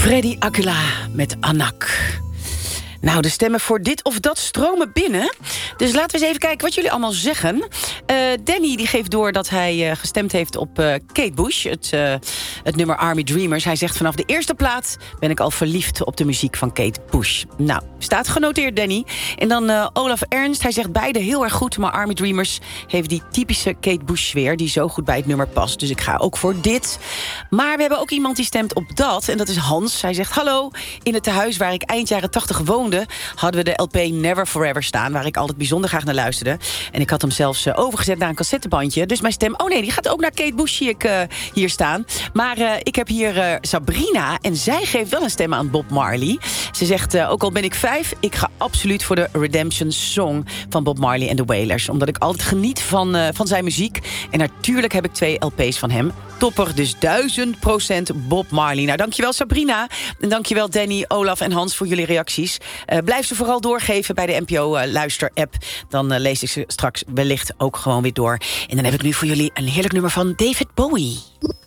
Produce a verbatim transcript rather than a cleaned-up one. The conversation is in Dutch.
Freddy Aquila met Anak. Nou, de stemmen voor dit of dat stromen binnen. Dus laten we eens even kijken wat jullie allemaal zeggen. Uh, Danny die geeft door dat hij uh, gestemd heeft op uh, Kate Bush. Het, uh, het nummer Army Dreamers. Hij zegt vanaf de eerste plaat ben ik al verliefd op de muziek van Kate Bush. Nou, staat genoteerd Danny. En dan uh, Olaf Ernst. Hij zegt beide heel erg goed. Maar Army Dreamers heeft die typische Kate Bush sfeer die zo goed bij het nummer past. Dus ik ga ook voor dit. Maar we hebben ook iemand die stemt op dat. En dat is Hans. Hij zegt hallo. In het tehuis waar ik eind jaren tachtig woonde hadden we de L P Never Forever staan, waar ik altijd bijzonder graag naar luisterde. En ik had hem zelfs uh, overgezet naar een cassettebandje. Dus mijn stem, oh nee, die gaat ook naar Kate Bush, zie ik uh, hier staan. Maar uh, ik heb hier uh, Sabrina en zij geeft wel een stem aan Bob Marley. Ze zegt, uh, ook al ben ik vijf, ik ga absoluut voor de Redemption Song van Bob Marley en de Wailers. Omdat ik altijd geniet van, uh, van zijn muziek. En natuurlijk heb ik twee L P's van hem. Topper, dus duizend procent Bob Marley. Nou, dankjewel Sabrina. En dankjewel Danny, Olaf en Hans voor jullie reacties. Uh, blijf ze vooral doorgeven bij de N P O-luister-app. Uh, dan uh, lees ik ze straks wellicht ook gewoon weer door. En dan heb ik nu voor jullie een heerlijk nummer van David Bowie.